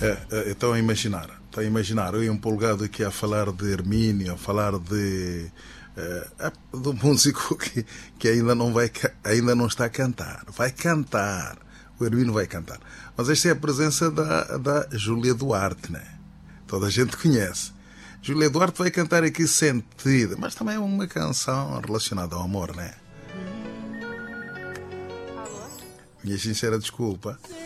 Estão a imaginar. Eu empolgado aqui a falar de Hermínio, a falar do músico que ainda não está a cantar. Vai cantar. O Hermínio vai cantar. Mas esta é a presença da Júlia Duarte, né? Toda a gente conhece. Júlia Duarte vai cantar aqui Sentida, mas também é uma canção relacionada ao amor, né? Minha sincera desculpa.